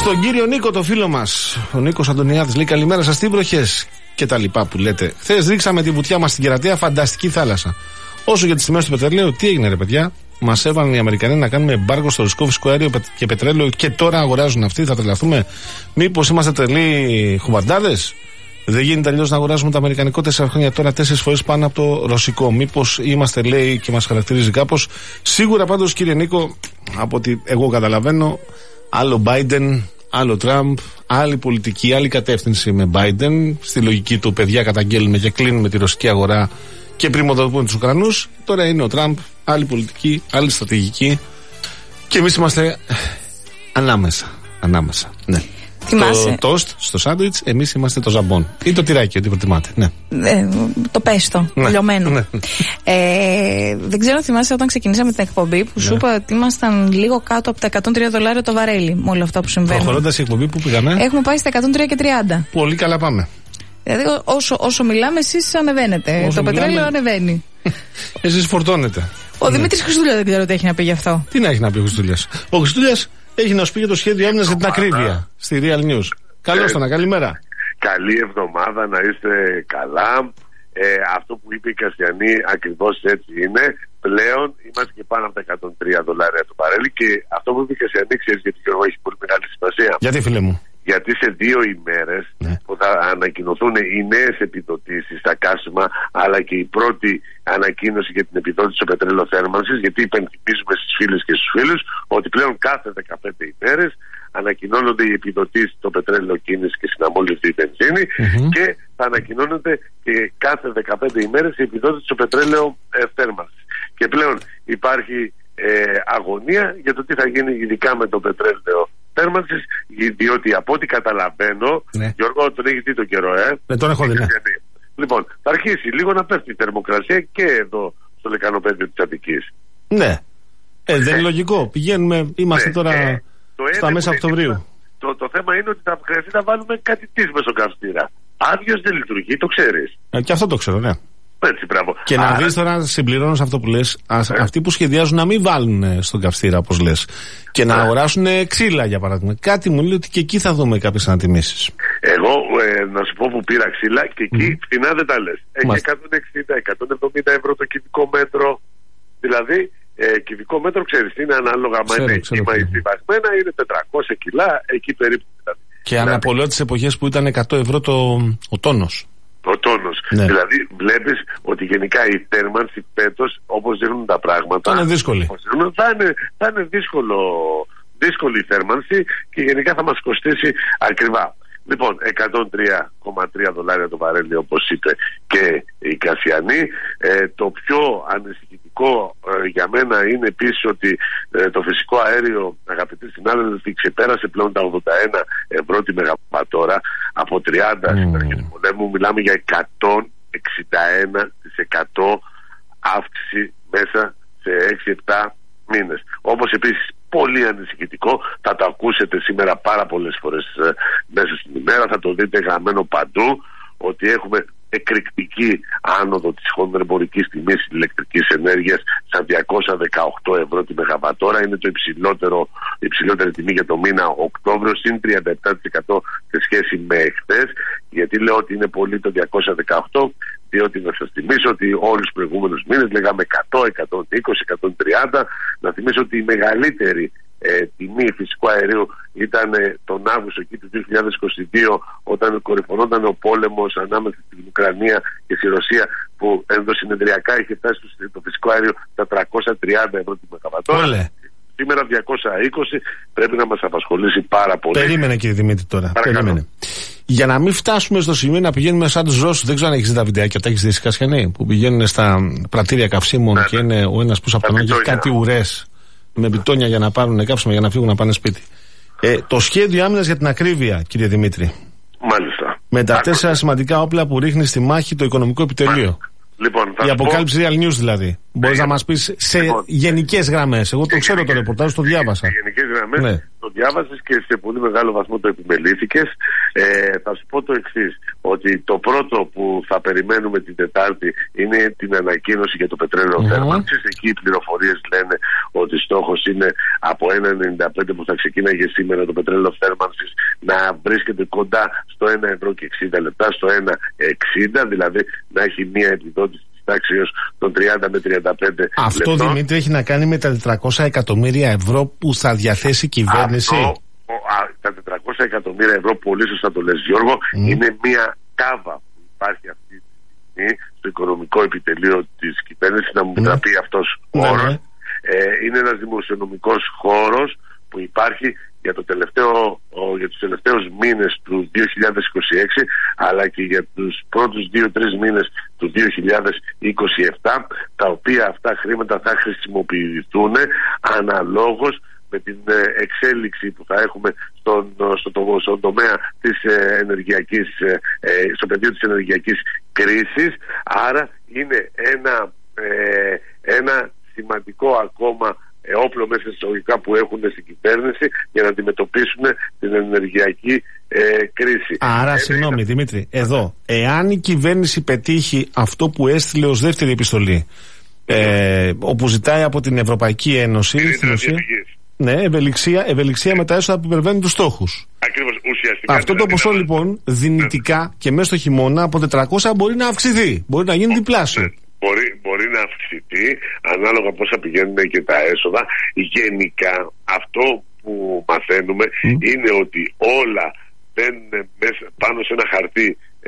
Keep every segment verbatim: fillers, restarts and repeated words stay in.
Στον κύριο Νίκο, το φίλο μας, ο Νίκος Αντωνιάδης, λέει καλημέρα σας, τι βροχές και τα λοιπά που λέτε. Χθες ρίξαμε τη βουτιά μας στην Κερατέα, φανταστική θάλασσα. Όσο για τις τιμές του πετρελαίου, τι έγινε ρε παιδιά? Μας έβαλαν οι Αμερικανοί να κάνουμε εμπάργκο στο ρωσικό φυσικό αέριο και πετρέλαιο και τώρα αγοράζουν αυτοί, θα τρελαθούμε? Μήπως είμαστε τρελοί χουμπαντάδες? Δεν γίνεται αλλιώς να αγοράζουμε το αμερικανικό τέσσερα χρόνια τώρα τέσσερις φορές πάνω από το ρωσικό? Μήπως είμαστε, λέει, και μας χαρακτηρίζει κάπως? Σίγουρα πάντως, κύριε Νίκο, από ό,τι εγώ καταλαβαίνω, άλλο Biden, άλλο Τραμπ, άλλη πολιτική, άλλη κατεύθυνση με Biden. Στη λογική του, παιδιά, καταγγέλνουμε και κλείνουμε τη ρωσική αγορά και πριμοδοτούμε τους Ουκρανούς. Τώρα είναι ο Τραμπ, άλλη πολιτική, άλλη στρατηγική. Και εμείς είμαστε ανάμεσα. Ανάμεσα, ναι. Θυμάσαι. Το τόστ στο σάντουιτς, εμείς είμαστε το ζαμπόν. Ή το τυράκι, ό,τι προτιμάτε. Ναι. Ε, το πέστο, ναι, λιωμένο. Ναι. Ε, δεν ξέρω, θυμάσαι όταν ξεκινήσαμε την εκπομπή που ναι. σου είπα ότι ήμασταν λίγο κάτω από τα εκατόν τρία δολάρια το βαρέλι με όλα αυτά που συμβαίνουν. Προχωρώντας η εκπομπή, που πήγαμε? Έχουμε πάει στα εκατόν τρία και τριάντα. Πολύ καλά πάμε. Δηλαδή, όσο, όσο μιλάμε, εσείς ανεβαίνετε. Όσο το μιλάμε... πετρέλαιο ανεβαίνει. Εσείς φορτώνετε. Ο ναι. Δημήτρης Χριστούλια δεν ξέρω τι έχει να πει γι' αυτό. Τι να έχει να πει ο Χριστούλιας? Ο Χριστούλιας έχει να σου πει για το σχέδιο άμυνας για την ακρίβεια στη Real News. Καλώς τον, καλημέρα. Καλή εβδομάδα, να είστε καλά. Ε, αυτό που είπε η Κασιανή ακριβώς έτσι είναι. Πλέον είμαστε και πάνω από τα εκατόν τρία δολάρια το βαρέλι. Και αυτό που είπε η Κασιανή, ξέρεις γιατί, Γιώργο, έχει πολύ μεγάλη σημασία? Γιατί, φίλε μου? Γιατί σε δύο ημέρες ναι. που θα ανακοινωθούν οι νέες επιδοτήσεις στα καύσιμα, αλλά και η πρώτη ανακοίνωση για την επιδότηση στο πετρέλαιο θέρμανσης, γιατί υπενθυμίζουμε στις φίλες και στους φίλους ότι πλέον κάθε δεκαπέντε ημέρες ανακοινώνονται οι επιδοτήσεις στο πετρέλαιο κίνηση και συναμόλυνση βενζίνη mm-hmm. και θα ανακοινώνονται και κάθε δεκαπέντε ημέρες η επιδότηση στο πετρέλαιο ε, θέρμανσης. Και πλέον υπάρχει ε, αγωνία για το τι θα γίνει ειδικά με το πετρέλαιο θέρμανσης, διότι από ό,τι καταλαβαίνω, ναι. Γιώργο, τον έχει δει τον καιρό, ε. Ναι, τον έχω δει, ναι. Λοιπόν, θα αρχίσει λίγο να πέφτει η θερμοκρασία και εδώ στο λεκανοπέδιο της Αττικής. Ναι. Ε, δεν είναι λογικό. Πηγαίνουμε, είμαστε ναι, τώρα ε, στα μέσα Οκτωβρίου. Το, το θέμα είναι ότι θα χρειαστεί να βάλουμε κάτι της μες στον καυστήρα. Άδειος δεν λειτουργεί, το ξέρεις. Ε, και αυτό το ξέρω, ναι. Έτσι, μπράβο. Και Άρα... να δεις τώρα, συμπληρώνω σε αυτό που λες, α, ε. αυτοί που σχεδιάζουν να μην βάλουν στον καυστήρα, όπως λες, και να αγοράσουν ξύλα, για παράδειγμα. Κάτι μου λέει ότι και εκεί θα δούμε κάποιες ανατιμήσεις. Εγώ ε, να σου πω που πήρα ξύλα και εκεί mm. φθηνά δεν τα λες. Έχει εκατόν εξήντα με εκατόν εβδομήντα ευρώ το κυβικό μέτρο. Δηλαδή, ε, κυβικό μέτρο, ξέρεις, είναι ανάλογα. Μα είναι κύμα ή συμβασμένα, είναι τετρακόσια κιλά, εκεί περίπου. Δηλαδή. Και δηλαδή, αναπολώ τις εποχές που ήταν εκατό ευρώ το, ο τόνος. Ο τόνος. Ναι. Δηλαδή βλέπεις ότι γενικά η θέρμανση φέτος, όπως δείχνουν τα πράγματα, θα είναι δύσκολη. Θα είναι, θα είναι δύσκολο, δύσκολη η θέρμανση και γενικά θα μας κοστίσει ακριβά. Λοιπόν, εκατόν τρία κόμμα τρία δολάρια το βαρέλι, όπως είπε και η Κασιανή. Ε, το πιο ανησυχητικό ε, για μένα είναι επίσης ότι ε, το φυσικό αέριο, αγαπητοί συνάδελφοι, ξεπέρασε πλέον τα ογδόντα ένα ευρώ τη μεγαβατόρα από τριάντα mm. στην αρχή του πολέμου. Μιλάμε για εκατόν εξήντα ένα τοις εκατό αύξηση μέσα σε έξι επτά μήνες. Όπως επίσης πολύ ανησυχητικό, θα το ακούσετε σήμερα πάρα πολλές φορές ε, μέσα στην ημέρα, θα το δείτε γραμμένο παντού, ότι έχουμε εκρηκτική άνοδο της χονδρεμπορικής τιμής ηλεκτρικής ενέργειας στα διακόσια δεκαοκτώ ευρώ τη μεγαβατόρα. Είναι το υψηλότερο, η υψηλότερη τιμή για το μήνα Οκτώβριο, συν τριάντα επτά τοις εκατό σε σχέση με εχθές. Γιατί λέω ότι είναι πολύ το διακόσια δεκαοκτώ, διότι να σας θυμίσω ότι όλους τους προηγούμενους μήνες λέγαμε εκατό, εκατόν είκοσι, εκατόν τριάντα. Να θυμίσω ότι η μεγαλύτερη ε, τιμή φυσικού αερίου ήταν ε, τον Αύγουστο εκεί του δύο χιλιάδες είκοσι δύο, όταν κορυφωνόταν ο πόλεμος ανάμεσα στην Ουκρανία και στη Ρωσία, που ενδοσυνεδριακά είχε φτάσει το φυσικό αέριο στα τριακόσια τριάντα ευρώ τη μεγαβατόρα. Σήμερα διακόσια είκοσι, πρέπει να μας απασχολήσει πάρα πολύ. Περίμενε, κύριε Δημήτρη, τώρα. Περίμενε. Για να μην φτάσουμε στο σημείο να πηγαίνουμε σαν τους Ρώσους, δεν ξέρω αν έχεις δει τα βιντεάκια, τα έχεις δει, Κασιανή, που πηγαίνουν στα πρατήρια καυσίμων ναι, και είναι ο ένας πίσω από τον άλλο και έχει κάτι ουρές με μπιτόνια για να πάρουν κάψιμα για να φύγουν να πάνε σπίτι. Ε, το σχέδιο άμυνας για την ακρίβεια, κύριε Δημήτρη. Μάλιστα. Με τα τέσσερα σημαντικά όπλα που ρίχνει στη μάχη το οικονομικό επιτελείο. Λοιπόν, η αποκάλυψη πω... Real News δηλαδή. Μπορείς να μας πεις σε λοιπόν, γενικές γραμμές. Εγώ το ξέρω το ρεπορτάζ, το διάβασα. Σε γενικές γραμμές ναι. το διάβασες και σε πολύ μεγάλο βαθμό το επιμελήθηκες. Ε, θα σου πω το εξής, ότι το πρώτο που θα περιμένουμε την Τετάρτη είναι την ανακοίνωση για το πετρέλαιο mm-hmm. θέρμανσης. Εκεί οι πληροφορίες λένε ότι στόχος είναι από ένα κόμμα ενενήντα πέντε που θα ξεκίναγε σήμερα το πετρέλαιο θέρμανσης να βρίσκεται κοντά στο ένα ευρώ και εξήντα λεπτά, στο ένα εξήντα, δηλαδή να έχει μια επιδότηση τάξη έως των τριάντα με τριάντα πέντε Αυτό λεπτών. Δημήτρη έχει να κάνει με τα τετρακόσια εκατομμύρια ευρώ που θα διαθέσει η κυβέρνηση. Αυτό, α, τα τετρακόσια εκατομμύρια ευρώ, πολύ σωστά το λες Γιώργο, mm. είναι μια κάβα που υπάρχει αυτή τη στιγμή στο οικονομικό επιτελείο της κυβέρνησης, να μου επιτραπεί mm. αυτός ο mm. όρος. Ε, είναι ένας δημοσιονομικός χώρος που υπάρχει για, το τελευταίο, για τους τελευταίους μήνες του δύο χιλιάδες είκοσι έξι, αλλά και για τους πρώτους δύο τρεις μήνες του δύο χιλιάδες είκοσι επτά, τα οποία αυτά χρήματα θα χρησιμοποιηθούν αναλόγως με την εξέλιξη που θα έχουμε στον, στο, στον τομέα της ενεργειακής, στο πεδίο της ενεργειακής κρίσης. Άρα είναι ένα, ένα σημαντικό ακόμα όπλο μέσα εισαγωγικά που έχουν στην κυβέρνηση για να αντιμετωπίσουν την ενεργειακή ε, κρίση. Άρα, ε, συγγνώμη ε, Δημήτρη, εδώ, εάν η κυβέρνηση πετύχει αυτό που έστειλε ως δεύτερη επιστολή, ε, όπου ζητάει από την Ευρωπαϊκή Ένωση, στην ουσία, ναι, ευελιξία, ευελιξία με τα έσοδα που υπερβαίνουν τους στόχους. Ακριβώς, ουσιαστικά. Αυτό το ποσό λοιπόν, δυνητικά ναι. και μέσα στο χειμώνα από τετρακόσια μπορεί να αυξηθεί, μπορεί να γίνει διπλάσιο. Ναι. Μπορεί, μπορεί να αυξηθεί ανάλογα πόσα πηγαίνουν και τα έσοδα. Γενικά αυτό που μαθαίνουμε mm. είναι ότι όλα μπαίνουν μέσα, πάνω σε ένα χαρτί ε,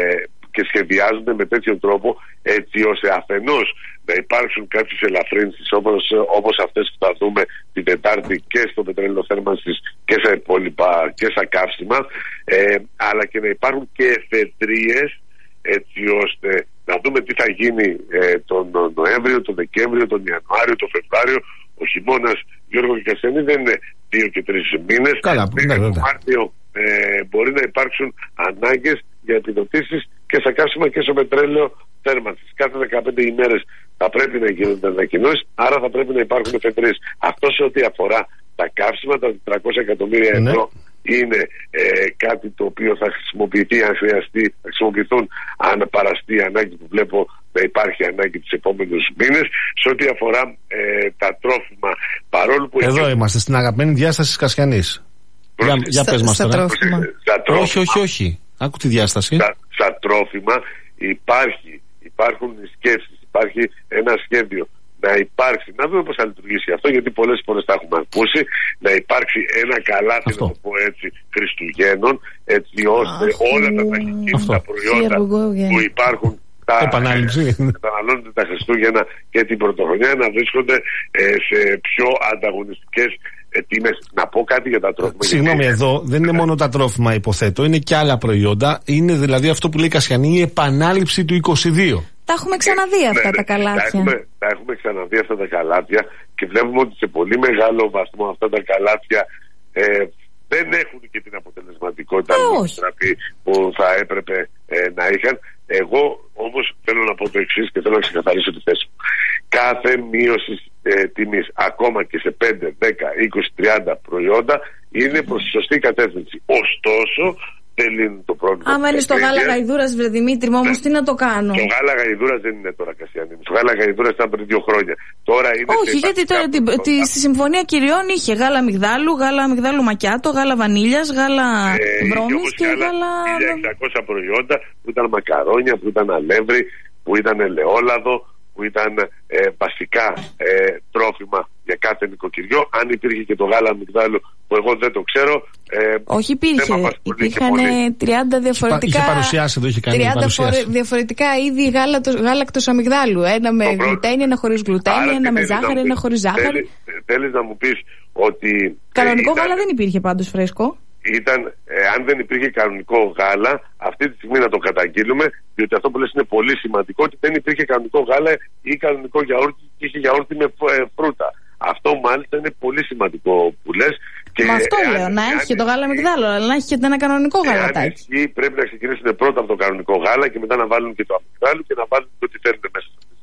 και σχεδιάζονται με τέτοιο τρόπο έτσι ώστε αφενός να υπάρξουν κάποιες ελαφρύνσεις όπως, όπως αυτές που θα δούμε την Τετάρτη και στο πετρέλαιο θέρμανσης και στα υπόλοιπα και στα καύσιμα, ε, αλλά και να υπάρχουν και εφεδρείες έτσι ώστε να δούμε τι θα γίνει ε, τον Νοέμβριο, τον Δεκέμβριο, τον Ιανουάριο, τον Φεβρουάριο. Ο χειμώνας, Γιώργο και Κασιανή, δεν είναι δύο και τρεις μήνες. Καλά, ναι, το Μάρτιο ε, μπορεί να υπάρξουν ανάγκες για επιδοτήσεις και στα καύσιμα και στο πετρέλαιο θέρμανσης. Κάθε δεκαπέντε ημέρες θα πρέπει να γίνονται ανακοινώσεις, άρα θα πρέπει να υπάρχουν εφεδρείες. Αυτό σε ό,τι αφορά τα καύσιμα, τα τετρακόσια εκατομμύρια ευρώ. Ναι. Είναι ε, κάτι το οποίο θα χρησιμοποιηθεί αν χρειαστεί, θα χρησιμοποιηθούν αν παραστεί η ανάγκη που βλέπω να υπάρχει ανάγκη τους επόμενους μήνες. Σε ό,τι αφορά ε, τα τρόφιμα, παρόλο που... Εδώ έχει... είμαστε στην αγαπημένη διάσταση της Κασιανής. Για, για πες μας τώρα. Τρόφιμα. τρόφιμα. Όχι, όχι, όχι. Άκου τη διάσταση. Στα, στα τρόφιμα υπάρχει, υπάρχουν σκέψεις, υπάρχει ένα σχέδιο να υπάρξει, να δούμε πώς θα λειτουργήσει αυτό, γιατί πολλές φορές τα έχουμε ακούσει, να υπάρξει ένα καλάθι, να το πω έτσι, Χριστουγέννων, έτσι ώστε Αχ, όλα τα ταχυκίνητα προϊόντα που υπάρχουν τα καταναλώνονται τα Χριστούγεννα και την Πρωτοχρονιά να βρίσκονται ε, σε πιο ανταγωνιστικές ε, τιμές. Να πω κάτι για τα τρόφιμα. Συγγνώμη, γιατί... εδώ δεν είναι μόνο τα τρόφιμα, υποθέτω, είναι και άλλα προϊόντα. Είναι δηλαδή αυτό που λέει η Κασιανή, η επανάληψη του είκοσι δύο. Τα έχουμε ξαναδεί αυτά ναι, τα καλάθια. Τα έχουμε, τα έχουμε ξαναδεί αυτά τα καλάθια και βλέπουμε ότι σε πολύ μεγάλο βαθμό αυτά τα καλάθια ε, δεν έχουν και την αποτελεσματικότητα ε, που θα έπρεπε ε, να είχαν. Εγώ όμως θέλω να πω το εξής και θέλω να ξεκαθαρίσω τη θέση μου. Κάθε μείωση ε, τιμής, ακόμα και σε πέντε, δέκα, είκοσι, τριάντα προϊόντα, είναι προς τη σωστή κατεύθυνση. Ωστόσο, δεν λύνουν το πρόβλημα. Άμα είναι στο γάλα γαϊδούρας, βρε Δημήτρη, μου όμως τι να το κάνω. Το γάλα γαϊδούρας δεν είναι τώρα, Κασιανή. Το γάλα γαϊδούρας ήταν πριν δύο χρόνια. Τώρα είναι. Όχι, γιατί τώρα τη, τη, στη Συμφωνία Κυριών είχε γάλα αμυγδάλου, γάλα αμυγδάλου μακιάτο, γάλα βανίλιας, γάλα ε, βρώμης και γάλα. χίλια εξακόσια προϊόντα που ήταν μακαρόνια, που ήταν αλεύρι, που ήταν ελαιόλαδο, που ήταν ε, βασικά ε, τρόφιμα για κάθε νοικοκυριό. Αν υπήρχε και το γάλα αμυγδάλου, που εγώ δεν το ξέρω. Ε, Όχι, υπήρχε. Υπήρχαν τριάντα διαφορετικά. Είχε παρουσιάσει εδώ, είχε κάνει τριάντα διαφορετικά είδη γάλακτος αμυγδάλου. Ένα με γλουτένι, ένα χωρίς γλουτένι, ένα με ζάχαρη, ένα χωρίς ζάχαρη. Θέλεις να μου πεις ότι. Κανονικό γάλα δεν υπήρχε πάντως φρέσκο. Ήταν, ε, αν δεν υπήρχε κανονικό γάλα, αυτή τη στιγμή να το καταγγείλουμε, διότι αυτό που λες είναι πολύ σημαντικό, ότι δεν υπήρχε κανονικό γάλα ή κανονικό γιαούρτι και είχε γιαούρτι με ε, φρούτα. Αυτό μάλιστα είναι πολύ σημαντικό που λες. Και Μα αυτό εάν, λέω, να έχει και το γάλα αμυγδάλου, αλλά να έχει και ένα κανονικό γαλατάκι. Πρέπει να ξεκινήσουν πρώτα από το κανονικό γάλα και μετά να βάλουν και το αμυγδάλου και να βάλουν και ό,τι θέλουν μέσα.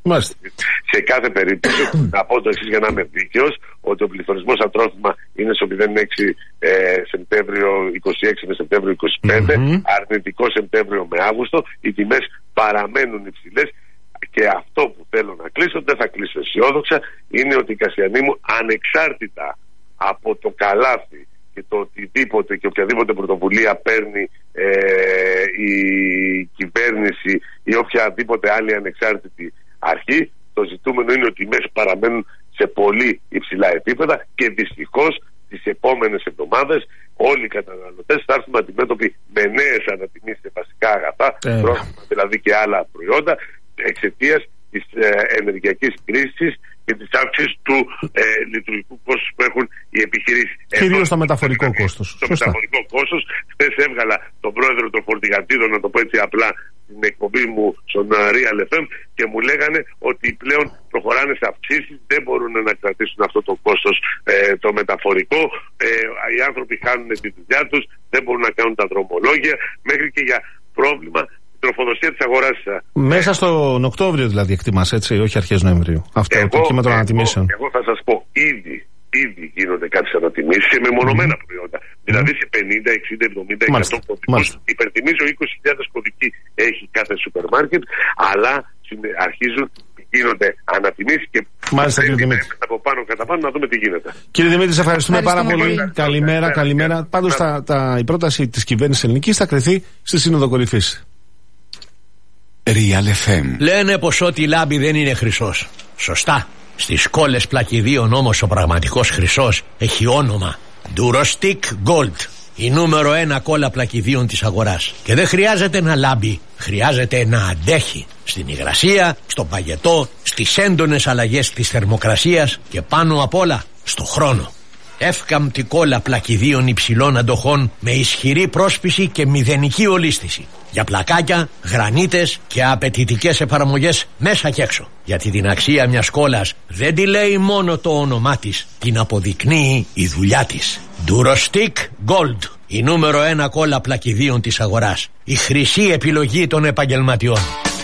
Μάλιστα. Σε κάθε περίπτωση, να πω το εξής για να είμαι δίκαιος, ότι ο πληθωρισμός στα τρόφιμα είναι στο μηδέν κόμμα έξι ε, Σεπτέμβριο είκοσι έξι με Σεπτέμβριο είκοσι πέντε, mm-hmm. αρνητικό Σεπτέμβριο με Αύγουστο, οι τιμές παραμένουν υψηλές. Και αυτό που θέλω να κλείσω, δεν θα κλείσω αισιόδοξα, είναι ότι η Κασιανή μου, ανεξάρτητα από το καλάθι και το οτιδήποτε και οποιαδήποτε πρωτοβουλία παίρνει ε, η κυβέρνηση ή οποιαδήποτε άλλη ανεξάρτητη αρχή, το ζητούμενο είναι ότι οι τιμές παραμένουν σε πολύ υψηλά επίπεδα και δυστυχώς τις επόμενες εβδομάδες όλοι οι καταναλωτές θα έρθουν αντιμέτωποι με νέες ανατιμήσεις σε βασικά αγαθά, ε. τρόφιμα δηλαδή και άλλα προϊόντα, εξαιτίας της ε, ενεργειακής κρίσης και της αύξησης του ε, λειτουργικού κόστους που έχουν οι επιχειρήσεις. Κυρίως το μεταφορικό κόστος. Το μεταφορικό κόστος. Χθες έβγαλα τον πρόεδρο των φορτηγατήρων, να το πω έτσι απλά, στην εκπομπή μου στον Real εφ εμ και μου λέγανε ότι πλέον προχωράνε σε αυξήσεις, δεν μπορούν να κρατήσουν αυτό το κόστος ε, το μεταφορικό. Ε, οι άνθρωποι χάνουν τη δουλειά τους, δεν μπορούν να κάνουν τα δρομολόγια, μέχρι και για πρόβλημα τροφοδοσία της αγοράς. Μέσα στον Οκτώβριο δηλαδή εκτιμάς, έτσι, όχι αρχές Νοεμβρίου. Αυτό εγώ, το κύμα των ανατιμήσεων. Εγώ, εγώ θα σας πω, ήδη, ήδη γίνονται κάποιες ανατιμήσεις σε μεμονωμένα mm. προϊόντα. Mm. Δηλαδή σε πενήντα, εξήντα, εβδομήντα, εκατό κωδικούς. Υπενθυμίζω είκοσι χιλιάδες κωδικοί έχει κάθε σούπερ μάρκετ, αλλά αρχίζουν γίνονται ανατιμήσεις και μάλιστα, κύριε Δημήτρη, από πάνω κατά πάνω να δούμε τι γίνεται. Κύριε Δημήτρη, σε ευχαριστούμε πάρα πολύ. πολύ. Καλημέρα, καλημέρα. Πάντως τα, τα, η πρόταση της κυβέρνησης ελληνικής θα κριθεί στη Σύνοδο Κορυφής. Real εφ εμ. Λένε πως ό,τι λάμπει δεν είναι χρυσός. Σωστά. Στις κόλλες πλακιδίων όμως ο πραγματικός χρυσός έχει όνομα Durostic Gold. Η νούμερο ένα κόλλα πλακιδίων της αγοράς. Και δεν χρειάζεται να λάμπει, χρειάζεται να αντέχει. Στην υγρασία, στον παγετό, στις έντονες αλλαγές της θερμοκρασίας και πάνω απ' όλα στο χρόνο. Εύκαμπτη κόλλα πλακιδίων υψηλών αντοχών με ισχυρή πρόσπιση και μηδενική ολίσθηση. Για πλακάκια, γρανίτες και απαιτητικές εφαρμογές μέσα και έξω. Γιατί την αξία μιας κόλλας δεν τη λέει μόνο το όνομά της, την αποδεικνύει η δουλειά της. Durostic Gold, η νούμερο ένα κόλλα πλακιδίων της αγοράς. Η χρυσή επιλογή των επαγγελματιών.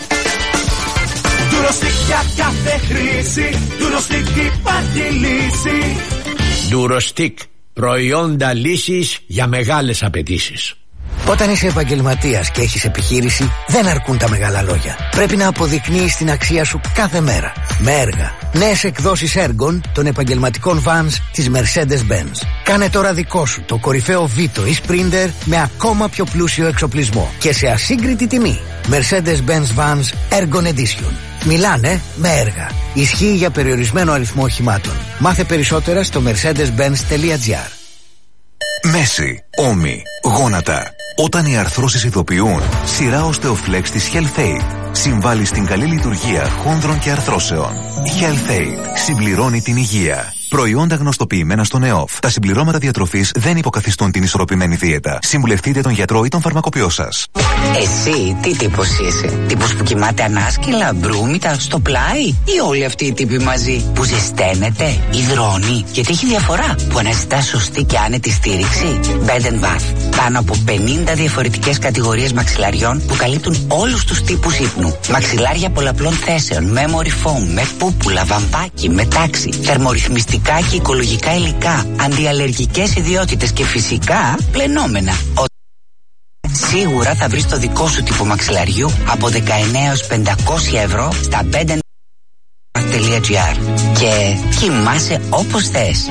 Durostic για κάθε χρήση, Durostic υπάρχει λύση. Durostic, προϊόντα λύσης για μεγάλες απαιτήσεις. Όταν είσαι επαγγελματίας και έχεις επιχείρηση, δεν αρκούν τα μεγάλα λόγια. Πρέπει να αποδεικνύεις την αξία σου κάθε μέρα. Με έργα. Νέες εκδόσεις έργων των επαγγελματικών vans της Mercedes-Benz. Κάνε τώρα δικό σου το κορυφαίο Vito ή Sprinter με ακόμα πιο πλούσιο εξοπλισμό και σε ασύγκριτη τιμή. Mercedes-Benz Vans Ergon Edition. Μιλάνε με έργα. Ισχύει για περιορισμένο αριθμό οχημάτων. Μάθε περισσότερα στο mercedes benz τελεία gr. Μέση, ώμοι, γόνατα. Όταν οι αρθρώσεις ειδοποιούν, σειρά Osteoflex της HealthAid συμβάλλει στην καλή λειτουργία χόνδρων και αρθρώσεων. HealthAid συμπληρώνει την υγεία. Προϊόντα γνωστοποιημένα στον ΕΟΦ. Τα συμπληρώματα διατροφής δεν υποκαθιστούν την ισορροπημένη δίαιτα. Συμβουλευτείτε τον γιατρό ή τον φαρμακοποιό σας. Εσύ τι τύπος είσαι? Τύπος που κοιμάται ανάσκελα, μπρούμητα, στο πλάι, ή όλοι αυτοί οι τύποι μαζί που ζεσταίνεται, υδρώνει? Γιατί έχει διαφορά που αναζητά σωστή και άνετη στήριξη. Bed and Bath. Πάνω από πενήντα διαφορετικές κατηγορίες μαξιλαριών που καλύπτουν όλους τους τύπους ύπνου. Μαξιλάρια πολλαπλών θέσεων, memory foam, με πούπουλα, βαμβάκι, με τάξη, θερμορυθμιστικά και οικολογικά υλικά, αντιαλλεργικές ιδιότητες και φυσικά πλενόμενα. Σίγουρα θα βρεις το δικό σου τύπο μαξιλαριού από δεκαεννέα έως πεντακόσια ευρώ στα bed and bath τελεία gr και κοιμάσαι όπως θες.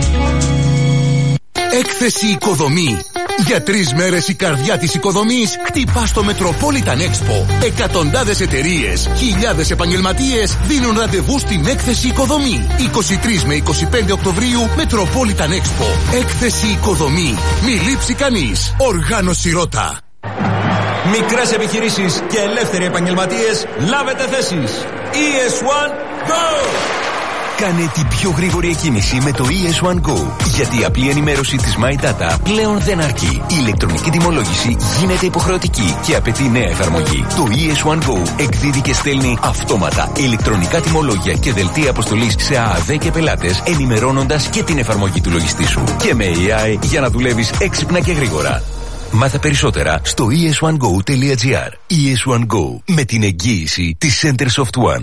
Έκθεση Οικοδομή. Για τρεις μέρες η καρδιά της οικοδομής χτυπά στο Metropolitan Expo. Εκατοντάδες εταιρείες, χιλιάδες επαγγελματίες δίνουν ραντεβού στην Έκθεση Οικοδομή. είκοσι τρεις με είκοσι πέντε Οκτωβρίου Metropolitan Expo. Έκθεση Οικοδομή. Μη λείψει κανείς. Οργάνωση Ρώτα. Μικρές επιχειρήσεις και ελεύθεροι επαγγελματίες, λάβετε θέσεις. ι ες one Go! Κάνε την πιο γρήγορη εκκίνηση με το ι ες one Go. Γιατί η απλή ενημέρωση της My Data πλέον δεν αρκεί. Η ηλεκτρονική τιμολόγηση γίνεται υποχρεωτική και απαιτεί νέα εφαρμογή. Το ι ες one Go εκδίδει και στέλνει αυτόματα ηλεκτρονικά τιμολόγια και δελτία αποστολής σε ΑΑΔ και πελάτες, ενημερώνοντας και την εφαρμογή του λογιστή σου. Και με έι άι για να δουλεύεις έξυπνα και γρήγορα. Μάθε περισσότερα στο ι ες one go τελεία gr. ι ες one Go, με την εγγύηση της Center Soft One.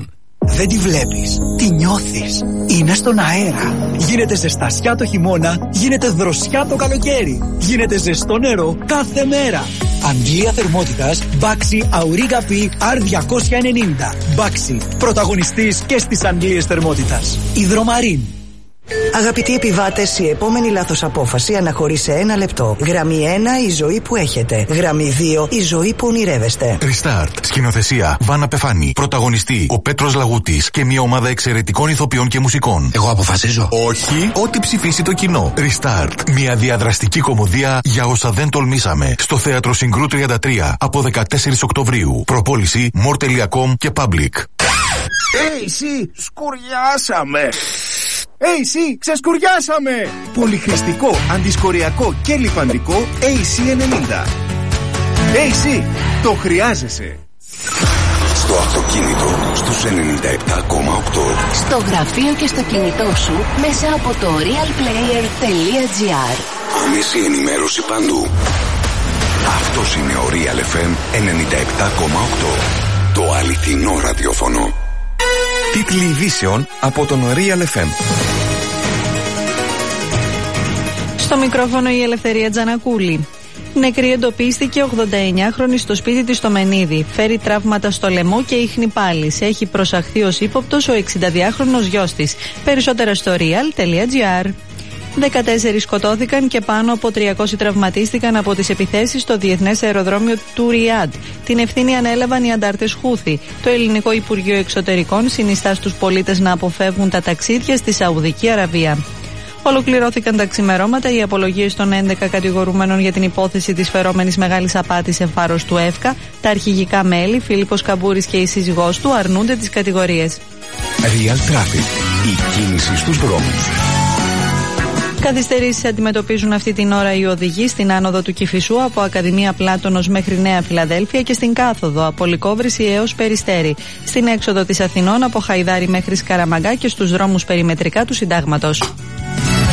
Δεν τη βλέπεις, τη νιώθεις. Είναι στον αέρα. Γίνεται ζεστασιά το χειμώνα, γίνεται δροσιά το καλοκαίρι. Γίνεται ζεστό νερό κάθε μέρα. Αντλία θερμότητας Baxi Auriga P αρ διακόσια ενενήντα. Baxi, πρωταγωνιστής και στις αντλίες θερμότητας. Υδρομαρίν. Αγαπητοί επιβάτες, η επόμενη λάθος απόφαση αναχωρεί σε ένα λεπτό. Γραμμή ένα, η ζωή που έχετε. Γραμμή δύο, η ζωή που ονειρεύεστε. Restart. Σκηνοθεσία Βάνα Πεφάνη. Πρωταγωνιστή ο Πέτρος Λαγούτης και μια ομάδα εξαιρετικών ηθοποιών και μουσικών. Εγώ αποφασίζω. Όχι, ό,τι ψηφίσει το κοινό. Restart. Μια διαδραστική κομμωδία για όσα δεν τολμήσαμε. Στο Θέατρο Συγκρού τριάντα τρία από δεκατέσσερις Οκτωβρίου. Προπόληση μορ τελεία κομ και Public. Hey, εσύ, σκουριάσαμε! έι σι, ξεσκουριάσαμε! Πολυχρηστικό, αντισκοριακό και λιπαντικό έι σι ενενήντα. έι σι, το χρειάζεσαι. Στο αυτοκίνητο, στους ενενήντα επτά κόμμα οκτώ. Στο γραφείο και στο κινητό σου, μέσα από το realplayer τελεία τζι άρ. Άμεση ενημέρωση παντού. Αυτός είναι ο Real εφ εμ ενενήντα επτά κόμμα οκτώ. Το αληθινό ραδιόφωνο. Τίτλοι ειδήσεων από τον Real εφ εμ. Στο μικρόφωνο η Ελευθερία Τζανακούλη. Νεκρή εντοπίστηκε ογδονταεννιάχρονη στο σπίτι της στο Μενίδη. Φέρει τραύματα στο λαιμό και ίχνη πάλης. Έχει προσαχθεί ως ύποπτος ο εξηνταδυάχρονος γιος της. Περισσότερα στο real τελεία τζι άρ. δεκατέσσερις σκοτώθηκαν και πάνω από τριακόσιοι τραυματίστηκαν από τις επιθέσεις στο Διεθνές Αεροδρόμιο του Ριάντ. Την ευθύνη ανέλαβαν οι αντάρτες Χούθη. Το Ελληνικό Υπουργείο Εξωτερικών συνιστά στους πολίτες να αποφεύγουν τα ταξίδια στη Σαουδική Αραβία. Ολοκληρώθηκαν τα ξημερώματα οι απολογίες των έντεκα κατηγορουμένων για την υπόθεση της φερόμενης μεγάλης απάτης σε βάρος του ΕΦΚΑ. Τα αρχηγικά μέλη, Φίλιππος Καμπούρης και η σύζυγός του, αρνούνται τις κατηγορίες. Real Traffic. Η κίνηση στους δρόμους. Καθυστερήσεις αντιμετωπίζουν αυτή την ώρα οι οδηγοί στην άνοδο του Κηφισού από Ακαδημία Πλάτωνος μέχρι Νέα Φιλαδέλφια και στην κάθοδο από Λυκόβρηση έως Περιστέρι. Στην έξοδο της Αθηνών από Χαϊδάρη μέχρι Σκαραμαγκά και στους δρόμους περιμετρικά του Συντάγματος.